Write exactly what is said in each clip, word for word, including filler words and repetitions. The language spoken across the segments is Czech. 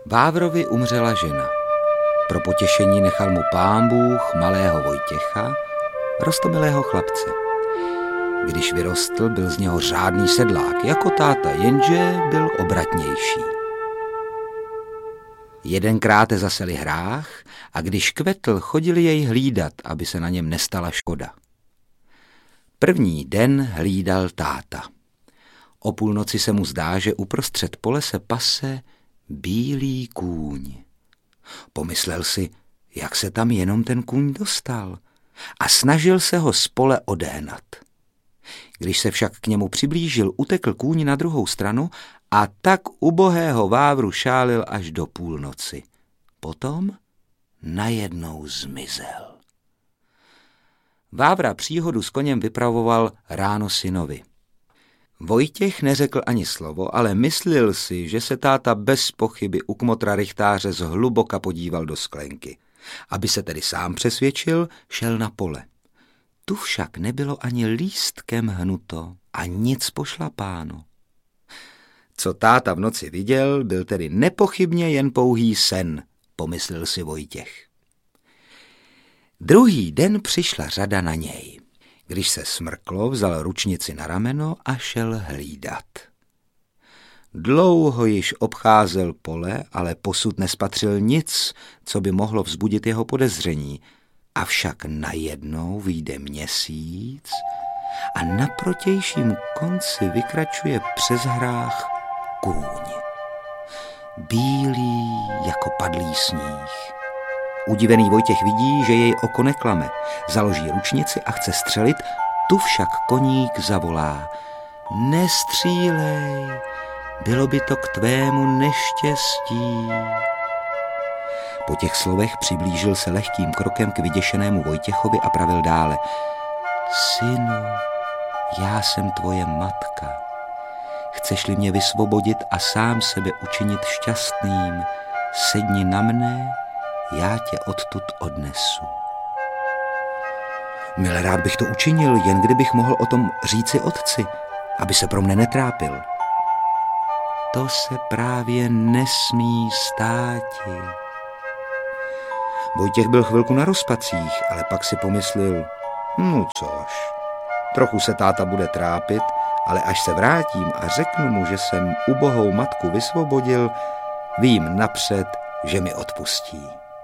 Vávrovi umřela žena. Pro potěšení nechal mu Pán Bůh malého Vojtěcha, roztomilého chlapce. Když vyrostl, byl z něho řádný sedlák, jako táta, jenže byl obratnější. Jedenkrát zaseli hrách a když kvetl, chodili jej hlídat, aby se na něm nestala škoda. První den hlídal táta. O půlnoci se mu zdá, že uprostřed pole se pase bílý kůň. Pomyslel si, jak se tam jenom ten kůň dostal, a snažil se ho z pole odehnat. Když se však k němu přiblížil, utekl kůň na druhou stranu a tak ubohého Vávru šálil až do půlnoci. Potom najednou zmizel. Vávra příhodu s koněm vypravoval ráno synovi. Vojtěch neřekl ani slovo, ale myslil si, že se táta bez pochyby u kmotra rychtáře zhluboka podíval do sklenky. Aby se tedy sám přesvědčil, šel na pole. Tu však nebylo ani lístkem hnuto a nic pošlapáno. Co táta v noci viděl, byl tedy nepochybně jen pouhý sen, pomyslel si Vojtěch. Druhý den přišla řada na něj. Když se smrklo, vzal ručnici na rameno a šel hlídat. Dlouho již obcházel pole, ale posud nespatřil nic, co by mohlo vzbudit jeho podezření. Avšak najednou vyjde měsíc a na protějším konci vykračuje přes hrách kůň. Bílý jako padlý sníh. Udivený Vojtěch vidí, že jej oko neklame. Založí ručnici a chce střelit, tu však koník zavolá. Nestřílej, bylo by to k tvému neštěstí. Po těch slovech přiblížil se lehkým krokem k vyděšenému Vojtěchovi a pravil dále. Synu, já jsem tvoje matka. Chceš-li mě vysvobodit a sám sebe učinit šťastným, sedni na mne, já tě odtud odnesu. Mile rád bych to učinil, jen kdybych mohl o tom říci otci, aby se pro mne netrápil. To se právě nesmí státi. Vojtěch byl chvilku na rozpacích, ale pak si pomyslel, no což, trochu se táta bude trápit, ale až se vrátím a řeknu mu, že jsem ubohou matku vysvobodil, vím napřed, že mi odpustí.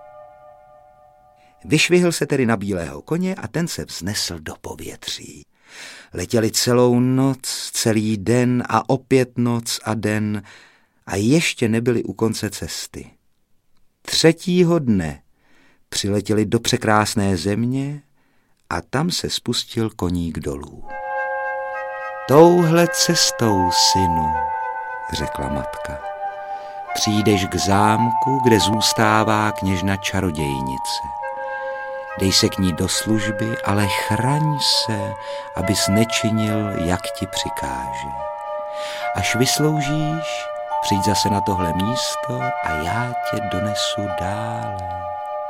Vyšvihl se tedy na bílého koně a ten se vznesl do povětří. Letěli celou noc, celý den a opět noc a den a ještě nebyli u konce cesty. Třetího dne přiletěli do překrásné země a tam se spustil koník dolů. Touhle cestou, synu, řekla matka, přijdeš k zámku, kde zůstává kněžna čarodějnice. Dej se k ní do služby, ale chraň se, abys nečinil, jak ti přikáže. Až vysloužíš, přijď zase na tohle místo a já tě donesu dále.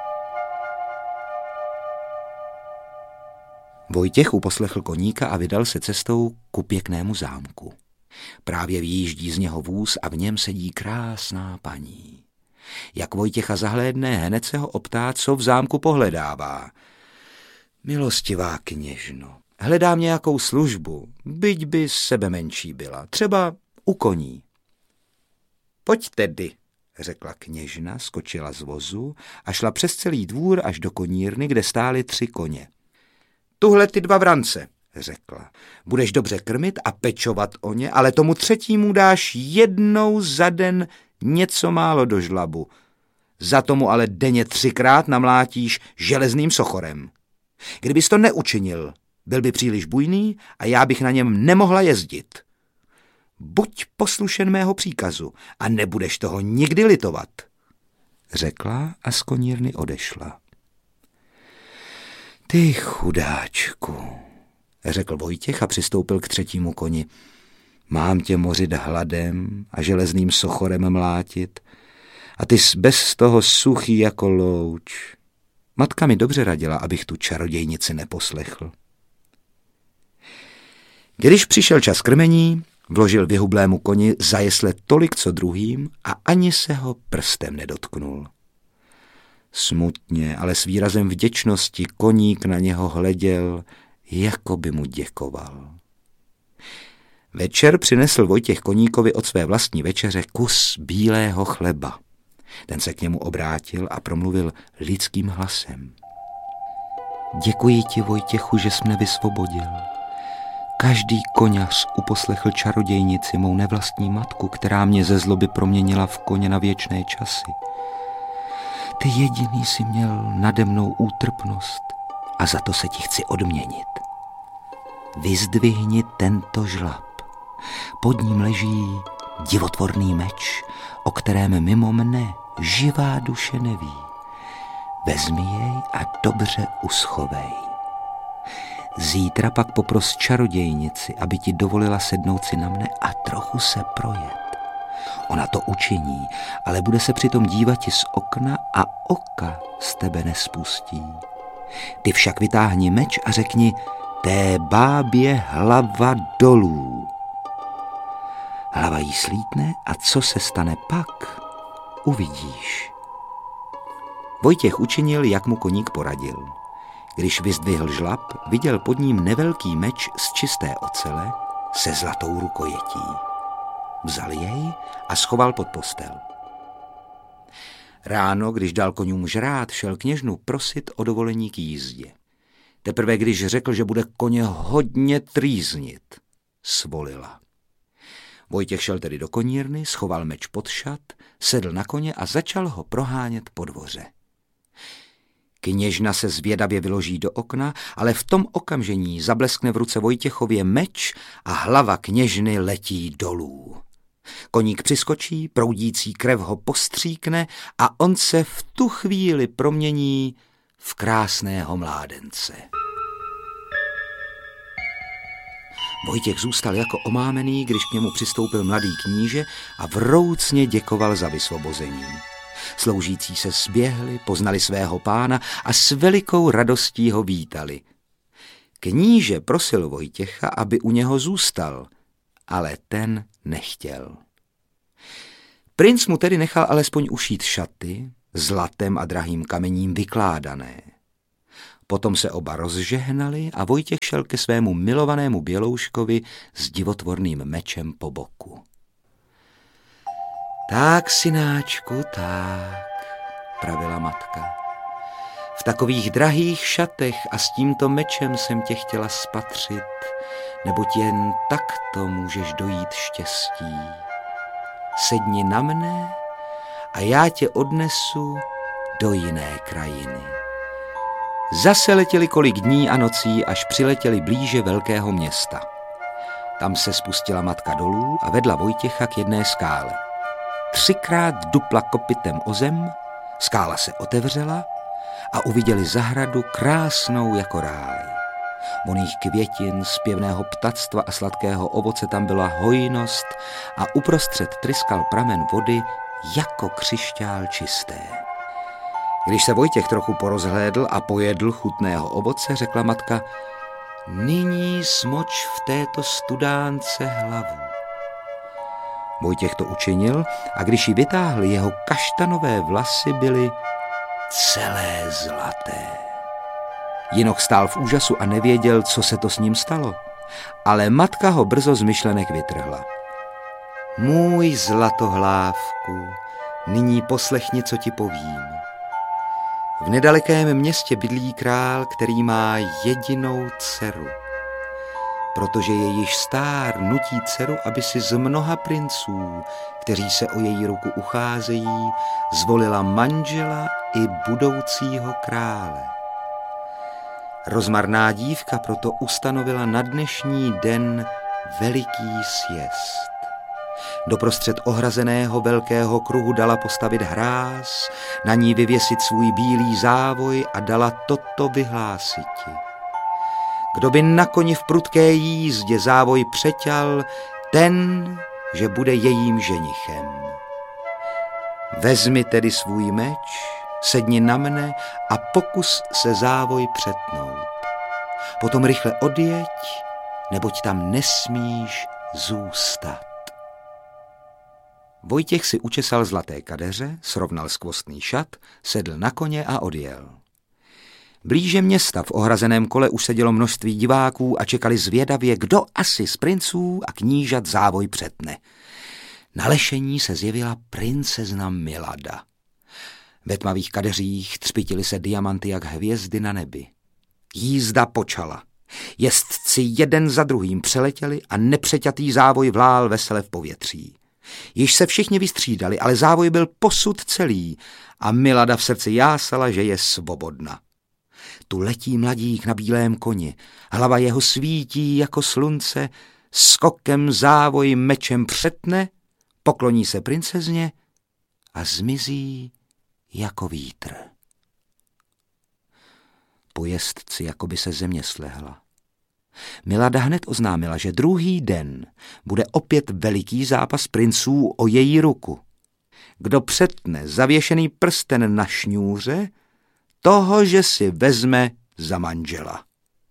Vojtěch uposlechl koníka a vydal se cestou ku pěknému zámku. Právě vyjíždí z něho vůz a v něm sedí krásná paní. Jak Vojtěcha zahlédne, hned se ho optá, co v zámku pohledává. Milostivá kněžno, hledám nějakou službu, byť by sebe menší byla, třeba u koní. Pojď tedy, řekla kněžna, skočila z vozu a šla přes celý dvůr až do konírny, kde stály tři koně. Tuhle ty dva vrance, řekla, budeš dobře krmit a pečovat o ně, ale tomu třetímu dáš jednou za den něco málo do žlabu. Za tomu ale denně třikrát namlátíš železným sochorem. Kdybys to neučinil, byl by příliš bujný a já bych na něm nemohla jezdit. Buď poslušen mého příkazu a nebudeš toho nikdy litovat, řekla a z konírny odešla. Ty chudáčku, řekl Vojtěch a přistoupil k třetímu koni. Mám tě mořit hladem a železným sochorem mlátit a ty jsi bez toho suchý jako louč. Matka mi dobře radila, abych tu čarodějnici neposlechl. Když přišel čas krmení, Vložil vyhublému koni za jesle tolik, co druhým, a ani se ho prstem nedotknul. Smutně, ale s výrazem vděčnosti koník na něho hleděl, jako by mu děkoval. Večer přinesl Vojtěch koníkovi od své vlastní večeře kus bílého chleba. Ten se k němu obrátil a promluvil lidským hlasem. Děkuji ti, Vojtěchu, že jsi mne vysvobodil. Každý koňař uposlechl čarodějnici, mou nevlastní matku, která mě ze zloby proměnila v koně na věčné časy. Ty jediný jsi měl nade mnou útrpnost a za to se ti chci odměnit. Vyzdvihni tento žlab. Pod ním leží divotvorný meč, o kterém mimo mne živá duše neví. Vezmi jej a dobře uschovej. Zítra pak popros čarodějnici, aby ti dovolila sednout si na mne a trochu se projet. Ona to učiní, ale bude se přitom dívat ti z okna a oka z tebe nespustí. Ty však vytáhni meč a řekni, té bábě hlava dolů. Hlava jí slítne a co se stane pak, uvidíš. Vojtěch učinil, jak mu koník poradil. Když vyzdvihl žlab, viděl pod ním nevelký meč z čisté ocele se zlatou rukojetí. Vzal jej a schoval pod postel. Ráno, když dal koňům žrát, šel kněžnu prosit o dovolení k jízdě. Teprve když řekl, že bude koně hodně trýznit, svolila. Vojtěch šel tedy do konírny, schoval meč pod šat, sedl na koně a začal ho prohánět po dvoře. Kněžna se zvědavě vyloží do okna, ale v tom okamžení zableskne v ruce Vojtěchově meč a hlava kněžny letí dolů. Koník přiskočí, proudící krev ho postříkne a on se v tu chvíli promění v krásného mládence. Vojtěch zůstal jako omámený, když k němu přistoupil mladý kníže a vroucně děkoval za vysvobození. Sloužící se zběhli, poznali svého pána a s velikou radostí ho vítali. Kníže prosil Vojtěcha, aby u něho zůstal, ale ten nechtěl. Princ mu tedy nechal alespoň ušít šaty, zlatem a drahým kamením vykládané. Potom se oba rozžehnali a Vojtěch šel ke svému milovanému bělouškovi s divotvorným mečem po boku. Tak, synáčku, tak, pravila matka. V takových drahých šatech a s tímto mečem jsem tě chtěla spatřit, neboť jen takto můžeš dojít štěstí. Sedni na mne a já tě odnesu do jiné krajiny. Zase letěli kolik dní a nocí, až přiletěli blíže velkého města. Tam se spustila matka dolů a vedla Vojtěcha k jedné skále. Třikrát dupla kopytem o zem, skála se otevřela a uviděli zahradu krásnou jako ráj. Voných květin, zpěvného ptactva a sladkého ovoce tam byla hojnost a uprostřed tryskal pramen vody jako křišťál čisté. Když se Vojtěch trochu porozhlédl a pojedl chutného ovoce, řekla matka, nyní smoč v této studánce hlavu. Vojtěch to učinil a když ji vytáhl, jeho kaštanové vlasy byly celé zlaté. Jinoch stál v úžasu a nevěděl, co se to s ním stalo, ale matka ho brzo z myšlenek vytrhla. Můj zlatohlávku, nyní poslechni, co ti povím. V nedalekém městě bydlí král, který má jedinou dceru. Protože je již stár, nutí dceru, aby si z mnoha princů, kteří se o její ruku ucházejí, zvolila manžela i budoucího krále. Rozmarná dívka proto ustanovila na dnešní den veliký sjezd. Doprostřed ohrazeného velkého kruhu dala postavit hráz, na ní vyvěsit svůj bílý závoj a dala toto vyhlásiti. Kdo by na koni v prudké jízdě závoj přeťal, ten, že bude jejím ženichem. Vezmi tedy svůj meč, sedni na mne a pokus se závoj přetnout. Potom rychle odjeď, neboť tam nesmíš zůstat. Vojtěch si učesal zlaté kadeře, srovnal skvostný šat, sedl na koně a odjel. Blíže města v ohrazeném kole už sedělo množství diváků a čekali zvědavě, kdo asi z princů a knížat závoj přetne. Na lešení se zjevila princezna Milada. Ve tmavých kadeřích třpitily se diamanty jak hvězdy na nebi. Jízda počala. Jezdci jeden za druhým přeletěli a nepřeťatý závoj vlál vesele v povětří. Již se všichni vystřídali, ale závoj byl posud celý a Milada v srdci jásala, že je svobodna. Tu letí mladík na bílém koni, hlava jeho svítí jako slunce, skokem závoj mečem přetne, pokloní se princezně a zmizí jako vítr. Po jezdci jako by se země slehla. Milada hned oznámila, že druhý den bude opět veliký zápas princů o její ruku. Kdo přetne zavěšený prsten na šňůře, toho, že si vezme za manžela.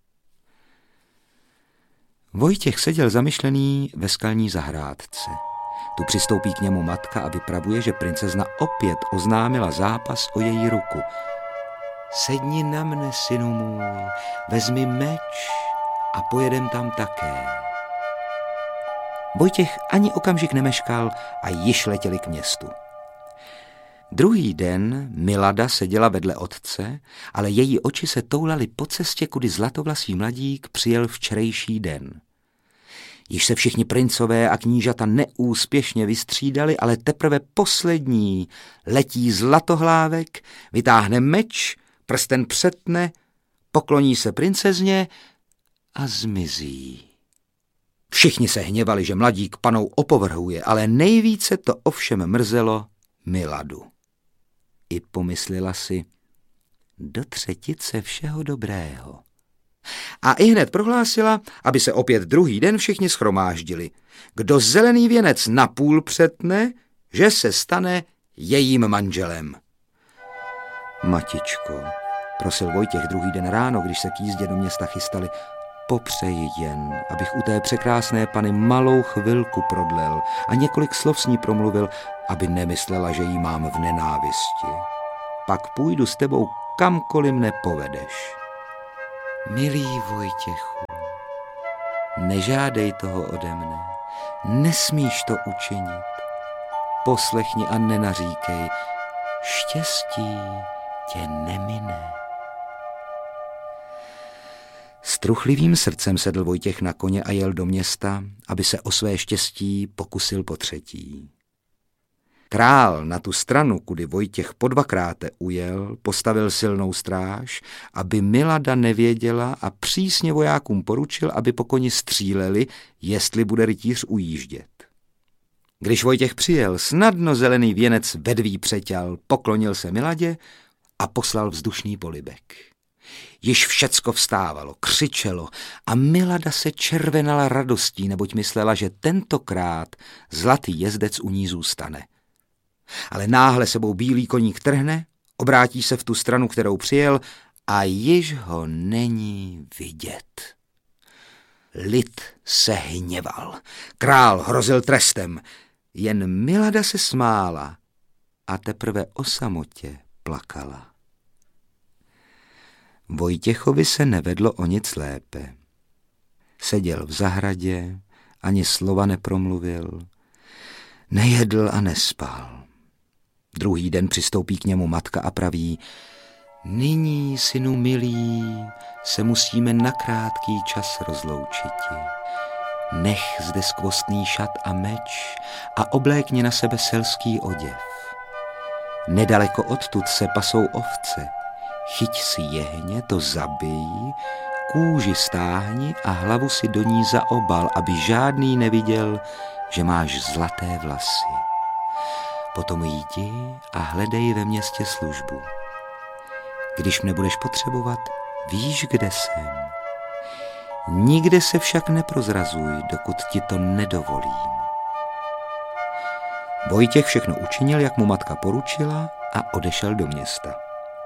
Vojtěch seděl zamyšlený ve skalní zahrádce. Tu přistoupí k němu matka a vypravuje, že princezna opět oznámila zápas o její ruku. Sedni na mne, synu můj, vezmi meč a pojedem tam také. Vojtěch ani okamžik nemeškal a již letěli k městu. Druhý den Milada seděla vedle otce, ale její oči se toulaly po cestě, kudy zlatovlasý mladík přijel včerejší den. Již se všichni princové a knížata neúspěšně vystřídali, ale teprve poslední letí zlatohlávek, vytáhne meč, prsten přetne, pokloní se princezně a zmizí. Všichni se hněvali, že mladík panou opovrhuje, ale nejvíce to ovšem mrzelo Miladu. I pomyslela si, do třetice všeho dobrého. A i hned prohlásila, aby se opět druhý den všichni shromáždili. Kdo zelený věnec napůl přetne, že se stane jejím manželem. Matičko, prosil Vojtěch druhý den ráno, když se k jízdě do města chystali, popřeji jen, abych u té překrásné pany malou chvilku prodlel a několik slov s ní promluvil, aby nemyslela, že jí mám v nenávisti. Pak půjdu s tebou kamkoliv mne povedeš. Milý Vojtěchu, nežádej toho ode mne, nesmíš to učinit. Poslechni a nenaříkej, štěstí tě nemine. S truchlivým srdcem sedl Vojtěch na koně a jel do města, aby se o své štěstí pokusil potřetí. Král na tu stranu, kudy Vojtěch podvakráte ujel, postavil silnou stráž, aby Milada nevěděla a přísně vojákům poručil, aby po koni stříleli, jestli bude rytíř ujíždět. Když Vojtěch přijel, snadno zelený věnec vedví přeťal, poklonil se Miladě a poslal vzdušný polibek. Již všecko vstávalo, křičelo a Milada se červenala radostí, neboť myslela, že tentokrát zlatý jezdec u ní zůstane. Ale náhle sebou bílý koník trhne, obrátí se v tu stranu, kterou přijel a již ho není vidět. Lid se hněval, král hrozil trestem, jen Milada se smála a teprve o samotě plakala. Vojtěchovi se nevedlo o nic lépe. Seděl v zahradě, ani slova nepromluvil, nejedl a nespal. Druhý den přistoupí k němu matka a praví, nyní, synu milý, se musíme na krátký čas rozloučiti. Nech zde skvostný šat a meč a oblékni na sebe selský oděv. Nedaleko odtud se pasou ovce. Chyť si jehně, to zabij, kůži stáhni a hlavu si do ní zaobal, aby žádný neviděl, že máš zlaté vlasy. Potom jdi a hledej ve městě službu. Když mne budeš potřebovat, víš, kde jsem. Nikde se však neprozrazuj, dokud ti to nedovolím. Vojtěch všechno učinil, jak mu matka poručila, a odešel do města.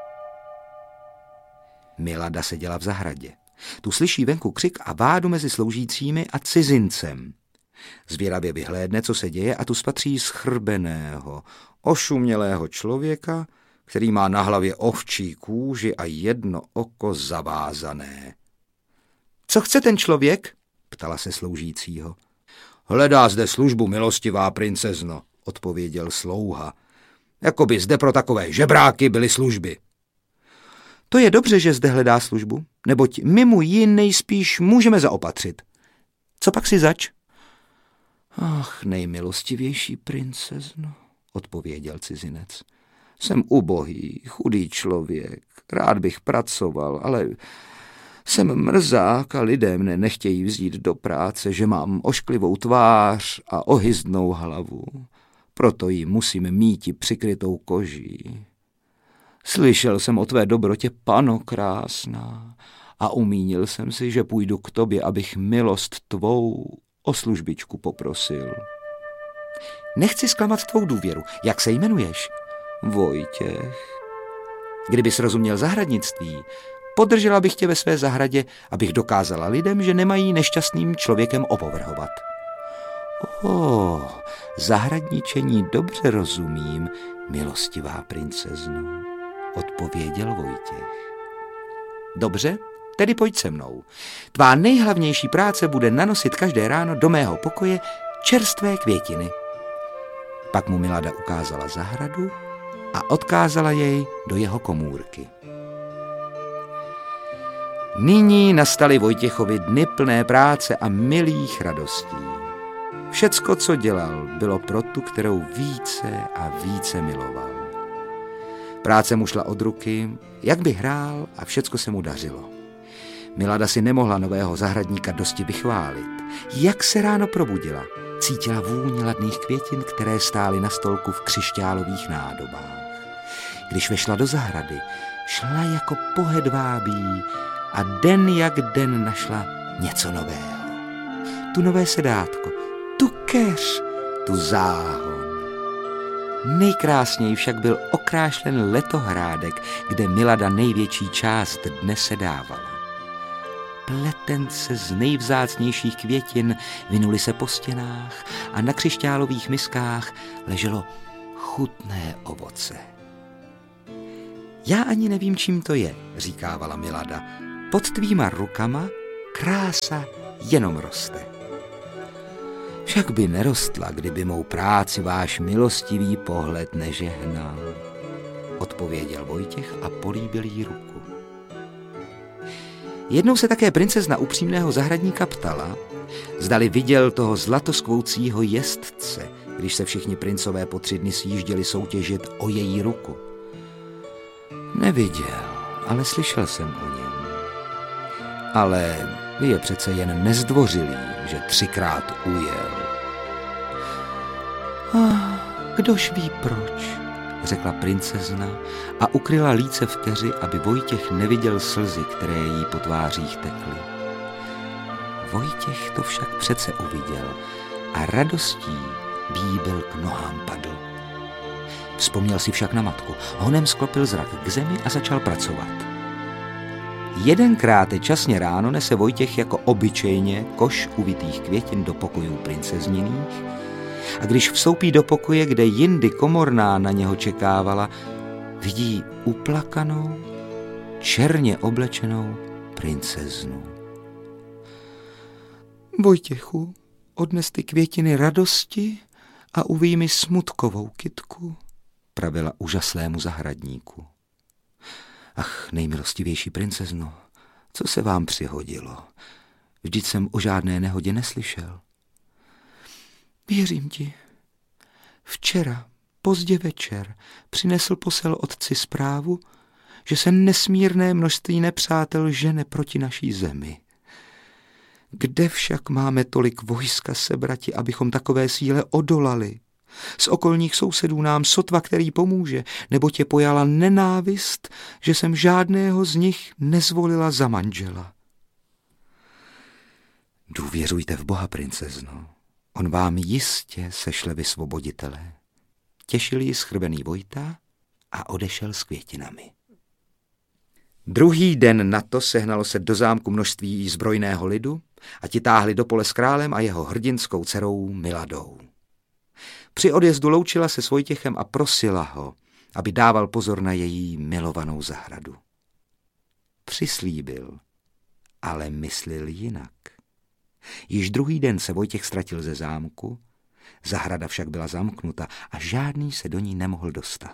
Milada seděla v zahradě. Tu slyší venku křik a vádu mezi sloužícími a cizincem. Zvěravě vyhlédne, co se děje, a tu spatří schrbeného, ošumělého člověka, který má na hlavě ovčí kůži a jedno oko zavázané. Co chce ten člověk? Ptala se sloužícího. Hledá zde službu, milostivá princezno, odpověděl slouha. Jakoby zde pro takové žebráky byly služby. To je dobře, že zde hledá službu, neboť my mu ji nejspíš můžeme zaopatřit. Co pak si zač? Ach, nejmilostivější princezno, odpověděl cizinec. Jsem ubohý, chudý člověk, rád bych pracoval, ale jsem mrzák a lidé mne nechtějí vzít do práce, že mám ošklivou tvář a ohyzdnou hlavu. Proto ji musím míti přikrytou koží. Slyšel jsem o tvé dobrotě, pano krásná, a umínil jsem si, že půjdu k tobě, abych milost tvou o službičku poprosil. Nechci zklamat tvou důvěru. Jak se jmenuješ? Vojtěch. Kdybys rozuměl zahradnictví, podržela bych tě ve své zahradě, abych dokázala lidem, že nemají nešťastným člověkem opovrhovat. O, zahradničení dobře rozumím, milostivá princezno, odpověděl Vojtěch. Dobře, tedy pojď se mnou. Tvá nejhlavnější práce bude nanosit každé ráno do mého pokoje čerstvé květiny. Pak mu Milada ukázala zahradu a odkázala jej do jeho komůrky. Nyní nastaly Vojtěchovi dny plné práce a milých radostí. Všecko, co dělal, bylo pro tu, kterou více a více miloval. Práce mu šla od ruky, jak by hrál, a všecko se mu dařilo. Milada si nemohla nového zahradníka dosti vychválit. Jak se ráno probudila, cítila vůni ladných květin, které stály na stolku v křišťálových nádobách. Když vešla do zahrady, šla jako po hedvábí a den jak den našla něco nového. Tu nové sedátko, tu keř, tu záhon. Nejkrásněji však byl okrášlen letohrádek, kde Milada největší část dne sedávala. Pletence z nejvzácnějších květin vinuly se po stěnách a na křišťálových miskách leželo chutné ovoce. Já ani nevím, čím to je, říkávala Milada. Pod tvýma rukama krása jenom roste. Však by nerostla, kdyby mou práci váš milostivý pohled nežehnal, odpověděl Vojtěch a políbil jí ruku. Jednou se také princezna upřímného zahradníka ptala, zdali viděl toho zlatoskvoucího jezdce, když se všichni princové po tři dny sjížděli soutěžit o její ruku. Neviděl, ale slyšel jsem o něm. Ale je přece jen nezdvořilý, že třikrát ujel. Ah, kdož ví proč, řekla princezna a ukryla líce v keři, aby Vojtěch neviděl slzy, které jí po tvářích tekly. Vojtěch to však přece uviděl a radostí bíbel k nohám padl. Vzpomněl si však na matku, honem sklopil zrak k zemi a začal pracovat. Jedenkrát časně ráno nese Vojtěch jako obyčejně koš uvitých květin do pokojů princezniných a když vstoupí do pokoje, kde jindy komorná na něho čekávala, vidí uplakanou, černě oblečenou princeznu. Vojtěchu, odnes ty květiny radosti a uví mi smutkovou kytku, pravila úžaslému zahradníku. Ach, nejmilostivější princezno, co se vám přihodilo? Vždyť jsem o žádné nehodě neslyšel. Věřím ti. Včera, pozdě večer, přinesl posel otci zprávu, že se nesmírné množství nepřátel žene proti naší zemi. Kde však máme tolik vojska sebrati, abychom takové síle odolali? Z okolních sousedů nám sotva který pomůže, nebo tě pojala nenávist, že jsem žádného z nich nezvolila za manžela. Důvěřujte v Boha, princezno. On vám jistě sešle vysvoboditele. Těšil ji schrbený Vojta a odešel s květinami. Druhý den na to sehnalo se do zámku množství zbrojného lidu a ti táhli do pole s králem a jeho hrdinskou dcerou Miladou. Při odjezdu loučila se s Vojtěchem a prosila ho, aby dával pozor na její milovanou zahradu. Přislíbil, ale myslil jinak. Již druhý den se Vojtěch ztratil ze zámku, zahrada však byla zamknuta a žádný se do ní nemohl dostat.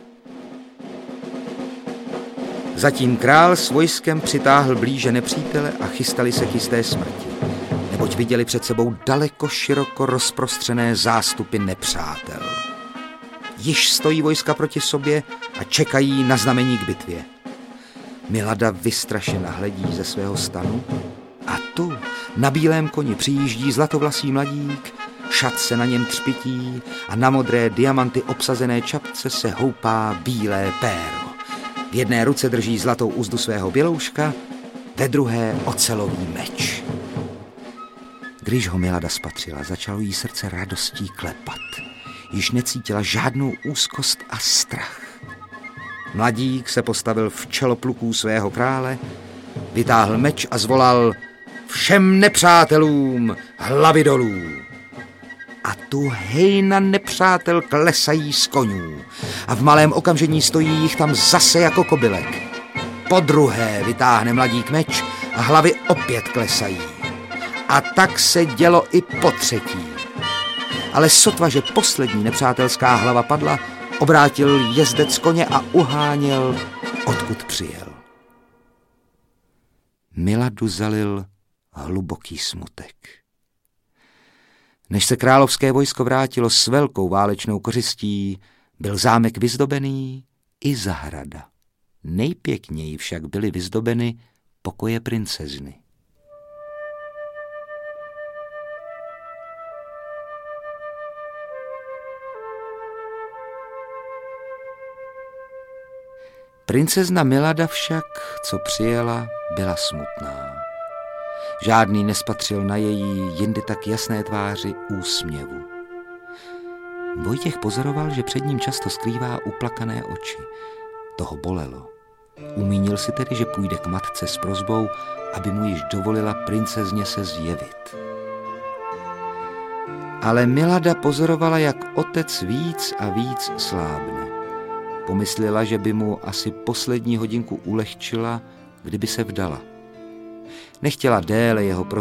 Zatím král s vojskem přitáhl blíže nepřítele a chystali se k jisté smrti, neboť viděli před sebou daleko široko rozprostřené zástupy nepřátel. Již stojí vojska proti sobě a čekají na znamení k bitvě. Milada vystrašena hledí ze svého stanu a tu na bílém koni přijíždí zlatovlasý mladík, šat se na něm třpití a na modré diamanty obsazené čapce se houpá bílé péro. V jedné ruce drží zlatou uzdu svého bělouška, ve druhé ocelový meč. Když ho Milada spatřila, začalo jí srdce radostí klepat. Již necítila žádnou úzkost a strach. Mladík se postavil v čelo pluků svého krále, vytáhl meč a zvolal: všem nepřátelům hlavy dolů! A tu hejna nepřátel klesají z konňů a v malém okamžení stojí jich tam zase jako kobylek. Po druhé vytáhne mladík meč a hlavy opět klesají. A tak se dělo i po třetí. Ale sotva, že poslední nepřátelská hlava padla, obrátil jezdec koně a uháněl, odkud přijel. Miladu zalil hluboký smutek. Než se královské vojsko vrátilo s velkou válečnou kořistí, byl zámek vyzdobený i zahrada. Nejpěkněji však byly vyzdobeny pokoje princezny. Princezna Milada však, co přijela, byla smutná. Žádný nespatřil na její jindy tak jasné tváři úsměvu. Vojtěch pozoroval, že před ním často skrývá uplakané oči. Toho bolelo. Umínil si tedy, že půjde k matce s prosbou, aby mu již dovolila princezně se zjevit. Ale Milada pozorovala, jak otec víc a víc slábne. Pomyslela, že by mu asi poslední hodinku ulehčila, kdyby se vdala. Nechtěla déle jeho